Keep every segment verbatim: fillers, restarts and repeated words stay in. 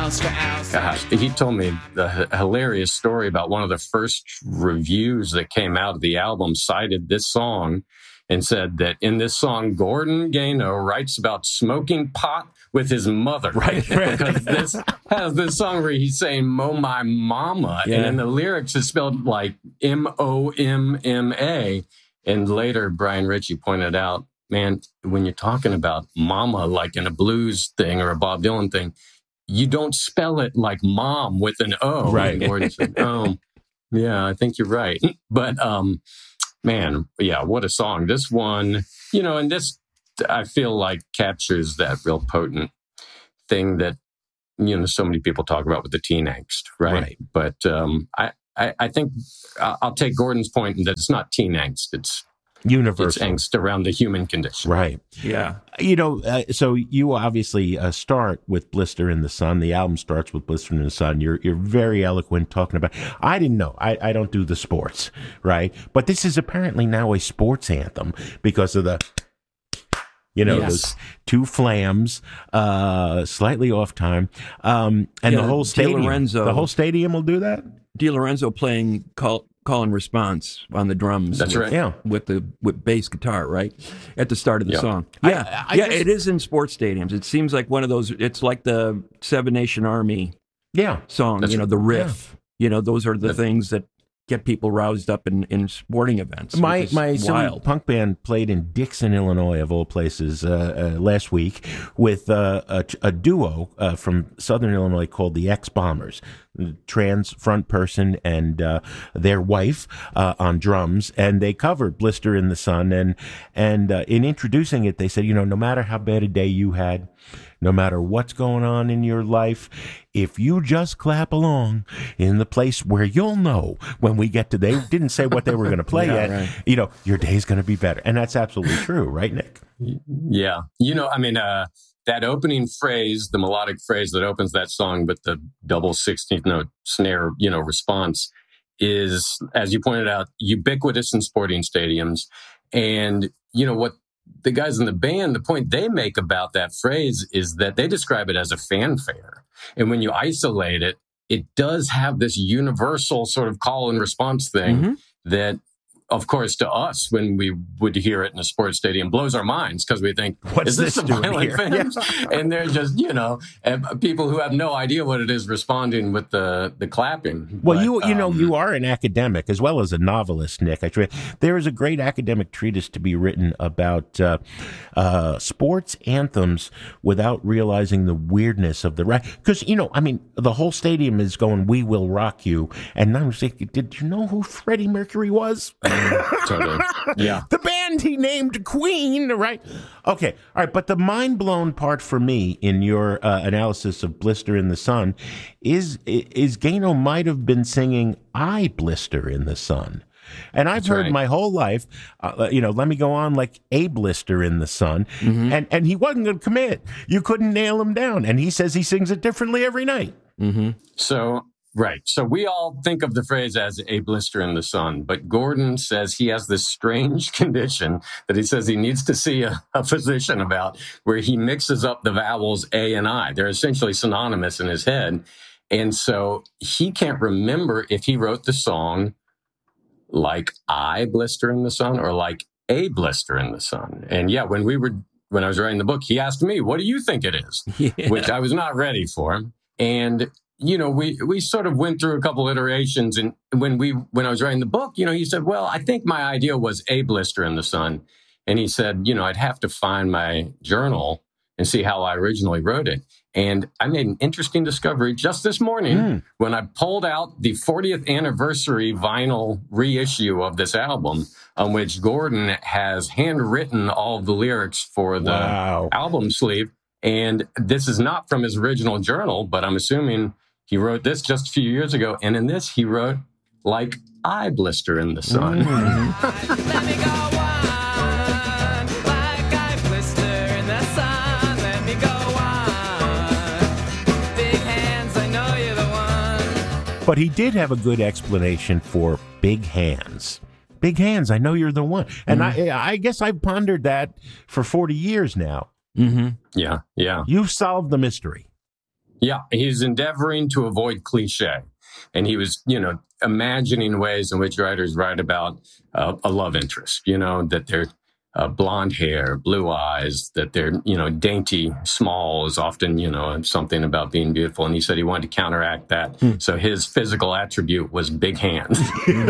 Gosh, he told me the h- hilarious story about one of the first reviews that came out of the album cited this song and said that in this song, Gordon Gano writes about smoking pot with his mother. Right, right. Because this has this song where he's saying, "Mo my mama," Yeah. and in the lyrics it's spelled like M O M M A. And later, Brian Ritchie pointed out, man, when you're talking about mama, like in a blues thing or a Bob Dylan thing, you don't spell it like mom with an O. Right. And Gordon said, oh, yeah, I think you're right. But, um, man, yeah, what a song. This one, you know, and this, I feel like captures that real potent thing that, you know, so many people talk about with the teen angst, right? Right. But um, I, I, I think I'll take Gordon's point in that it's not teen angst. It's Universal. It's angst around the human condition. Right. Yeah. You know, uh, so you obviously uh, start with Blister in the Sun. The album starts with Blister in the Sun. You're you're very eloquent talking about. I didn't know. I, I don't do the sports, right? But this is apparently now a sports anthem because of the, you know, Yes. those two flams, uh, slightly off time, um, and Yeah, the whole Di stadium. Lorenzo. The whole stadium will do that. Di Lorenzo playing call call and response on the drums. That's with, right. Yeah. With the with bass guitar, right? At the start of the Yeah. song. I- Yeah. I yeah, just- it is in sports stadiums. It seems like one of those it's like the Seven Nation Army Yeah. song, That's you know, right. the riff. You know, those are the That- things that get people roused up in, in sporting events. My which is my silly wild. punk band played in Dixon, Illinois, of all places, uh, uh, last week with uh, a, a duo uh, from Southern Illinois called the X Bombers, trans front person and uh, their wife uh, on drums, and they covered "Blister in the Sun." And and uh, in introducing it, they said, you know, no matter how bad a day you had, no matter what's going on in your life, if you just clap along in the place where you'll know when we get to, they didn't say what they were going to play Yeah, yet, right. you know, your day's going to be better. And that's absolutely true, right, Nick? Yeah. You know, I mean, uh, that opening phrase, the melodic phrase that opens that song with the double sixteenth note snare, you know, response is, as you pointed out, ubiquitous in sporting stadiums. And, you know, what the guys in the band, the point they make about that phrase is that they describe it as a fanfare. And when you isolate it, it does have this universal sort of call and response thing Mhm. that, of course, to us, when we would hear it in a sports stadium, blows our minds because we think, What's is this, this a doing violent here? thing? And they're just, you know, uh, people who have no idea what it is responding with the, the clapping. Well, But, you you know, um, you are an academic as well as a novelist, Nick. I try, there is a great academic treatise to be written about uh, uh, sports anthems without realizing the weirdness of the right. Because, you know, I mean, the whole stadium is going, "We will rock you." And I'm thinking, did you know who Freddie Mercury was? totally. Yeah. The band he named Queen, right? Okay, all right. But the mind blown part for me in your uh, analysis of "Blister in the Sun" is is Gano might have been singing "I Blister in the Sun." And I've That's heard right. my whole life, uh, you know, let me go on like "A Blister in the Sun," Mm-hmm. and and he wasn't going to commit. You couldn't nail him down, and he says he sings it differently every night. So, right. So we all think of the phrase as a blister in the sun, but Gordon says he has this strange condition that he says he needs to see a, a physician about, where he mixes up the vowels A and I. They're essentially synonymous in his head. And so he can't remember if he wrote the song like "I blister in the sun" or like "a blister in the sun." And yeah, when we were, when I was writing the book, he asked me, "What do you think it is?" Yeah. Which I was not ready for. And, you know, we, we sort of went through a couple iterations. And when we, when I was writing the book, you know, he said, "Well, I think my idea was a blister in the sun." And he said, you know, I'd have to find my journal and see how I originally wrote it. And I made an interesting discovery just this morning Mm. when I pulled out the fortieth anniversary vinyl reissue of this album, on which Gordon has handwritten all of the lyrics for the Wow. album sleeve. And this is not from his original journal, but I'm assuming he wrote this just a few years ago. And in this, he wrote like "I blister in the sun." Mm. Let me go on, like I blister in the sun. Let me go on. Big hands, I know you're the one. But he did have a good explanation for "big hands." Big hands, I know you're the one. And I, I guess I've pondered that for forty years now. Mm-hmm. Yeah, yeah. You've solved the mystery. Yeah, he's endeavoring to avoid cliche. And he was, you know, imagining ways in which writers write about uh, a love interest, you know, that they're uh, blonde hair, blue eyes, that they're, you know, dainty, small is often, you know, something about being beautiful. And he said he wanted to counteract that. Hmm. So his physical attribute was big hands.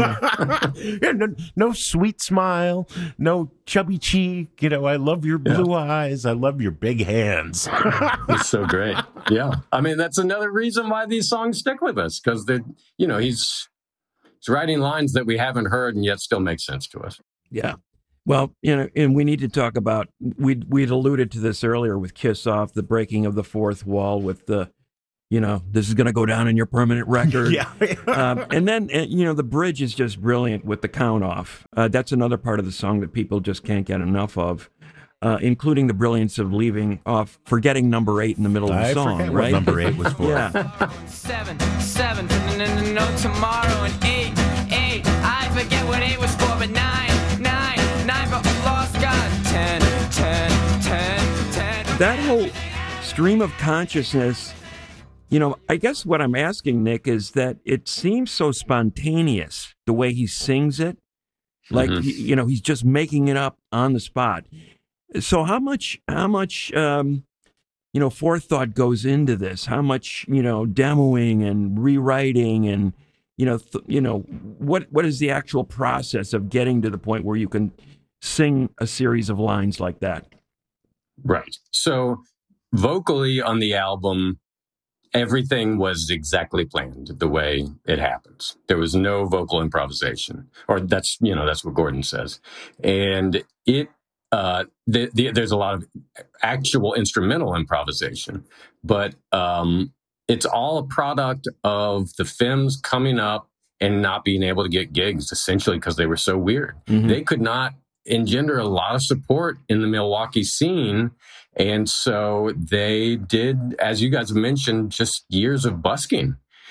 yeah, no, no sweet smile, no chubby cheek. You know, I love your blue yeah. eyes. I love your big hands. It's so great. Yeah. I mean, that's another reason why these songs stick with us, because they're, you know, he's, he's writing lines that we haven't heard and yet still make sense to us. Yeah. Well, you know, and we need to talk about, we'd, we'd alluded to this earlier with Kiss Off, the breaking of the fourth wall with the, you know, this is going to go down in your permanent record. yeah. um, and then, uh, you know, the bridge is just brilliant with the count off. Uh, that's another part of the song that people just can't get enough of, uh, including the brilliance of leaving off, forgetting number eight in the middle of the I song, forget right? What number eight was for. yeah. Seven, seven, no, no, no, no, tomorrow, and eight, eight, I forget what eight was for, but nine, nine, nine, but lost God, ten, ten, ten, ten. That whole stream of consciousness, you know, I guess what I'm asking, Nick, is that it seems so spontaneous, the way he sings it. Like, Mm-hmm. he, you know, he's just making it up on the spot. So how much, how much, um, you know, forethought goes into this? How much, you know, demoing and rewriting and, you know, th- you know, what what is the actual process of getting to the point where you can sing a series of lines like that? Right. So vocally on the album, everything was exactly planned the way it happens. There was no vocal improvisation, or that's, you know, that's what Gordon says. And it, uh, the, the, there's a lot of actual instrumental improvisation, but, um, it's all a product of the Femmes coming up and not being able to get gigs, essentially because they were so weird. Mm-hmm. They could not engender a lot of support in the Milwaukee scene. And so they did, as you guys mentioned, just years of busking.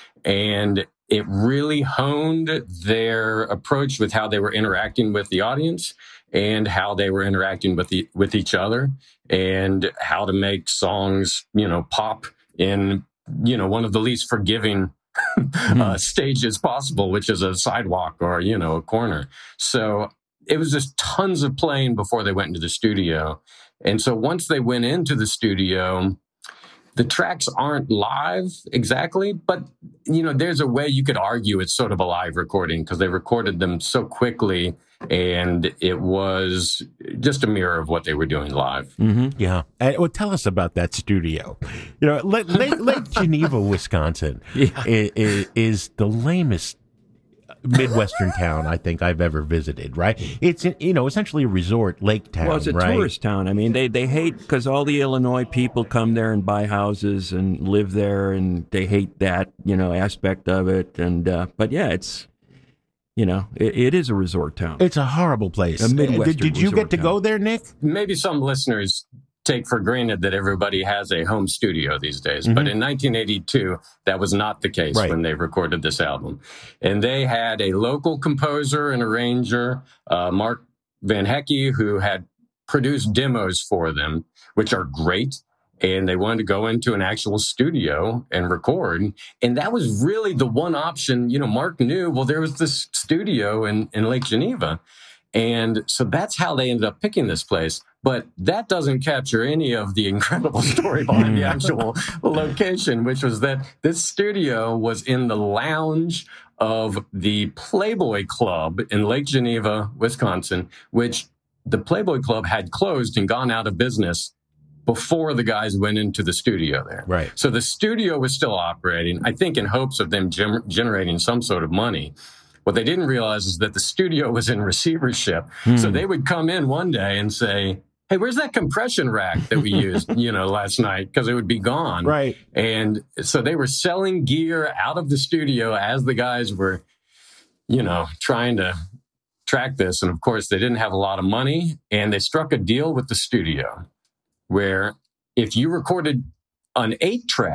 And it really honed their approach with how they were interacting with the audience and how they were interacting with the, with each other and how to make songs, you know, pop in, you know, one of the least forgiving mm. uh, stages possible, which is a sidewalk or, you know, a corner. So it was just tons of playing before they went into the studio. And so once they went into the studio, the tracks aren't live exactly, but, you know, there's a way you could argue it's sort of a live recording because they recorded them so quickly and it was just a mirror of what they were doing live. Mm-hmm. Yeah. Uh, well, tell us about that studio. You know, Lake, Lake, Lake Geneva, Wisconsin yeah. is, is the lamest Midwestern town I think I've ever visited, right? It's, you know, essentially a resort lake town, Well, it's a right? tourist town. I mean, they, they hate, because all the Illinois people come there and buy houses and live there, and they hate that, you know, aspect of it. And, uh, but yeah, it's, you know, it, it is a resort town. It's a horrible place. A Midwestern Did, did you get to town. go there, Nick? Maybe some listeners take for granted that everybody has a home studio these days. Mm-hmm. But in nineteen eighty-two, that was not the case right. when they recorded this album. And they had a local composer and arranger, uh, Mark Van Hecke, who had produced demos for them, which are great. And they wanted to go into an actual studio and record. And that was really the one option. You know, Mark knew, well, there was this studio in, in Lake Geneva. And so that's how they ended up picking this place. But that doesn't capture any of the incredible story behind the actual location, which was that this studio was in the lounge of the Playboy Club in Lake Geneva, Wisconsin, which the Playboy Club had closed and gone out of business before the guys went into the studio there. Right. So the studio was still operating, I think in hopes of them gem- generating some sort of money. What they didn't realize is that the studio was in receivership. Hmm. So they would come in one day and say, hey, where's that compression rack that we used, you know, last night? Because it would be gone. Right. And so they were selling gear out of the studio as the guys were, you know, trying to track this. And of course, they didn't have a lot of money. And they struck a deal with the studio where if you recorded an eight track,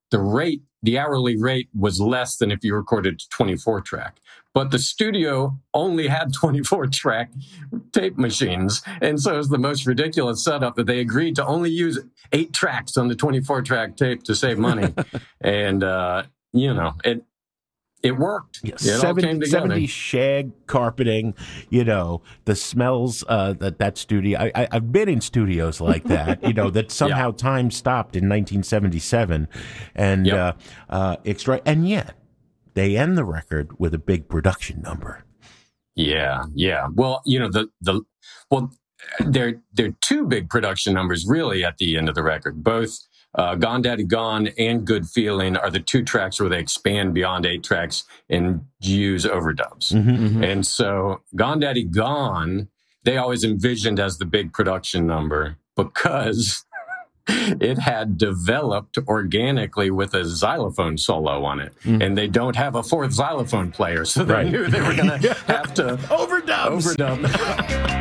the rate, the hourly rate was less than if you recorded twenty-four track. But the studio only had twenty-four track tape machines. And so it was the most ridiculous setup that they agreed to only use eight tracks on the twenty-four track tape to save money. and, uh, you know, it, It worked. Yeah, it seventy, all came together. seventies shag carpeting, you know, the smells uh, that that studio. I, I, I've been in studios like that, you know, that somehow yeah. time stopped in nineteen seventy-seven. And, yep. uh, uh, extra, and yet they end the record with a big production number. Yeah, yeah. Well, you know, the, the well, there, there are two big production numbers really at the end of the record, both Uh, Gone Daddy Gone and Good Feeling are the two tracks where they expand beyond eight tracks and use overdubs. Mm-hmm, mm-hmm. And so Gone Daddy Gone, they always envisioned as the big production number because it had developed organically with a xylophone solo on it. Mm. And they don't have a fourth xylophone player, so they right. knew they were going to have to overdub. overdub.